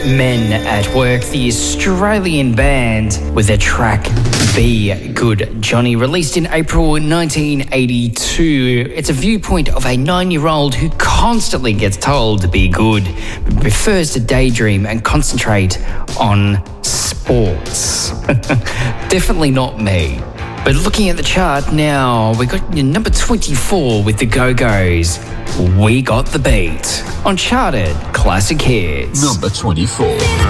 Men at Work, the Australian band, with their track Be Good Johnny, released in April 1982. It's a viewpoint of a 9-year-old who constantly gets told to be good, but prefers to daydream and concentrate on sports. Definitely not me. But looking at the chart now, we got number 24 with the Go-Go's. We Got the Beat on Charted Classic Hits. Number 24.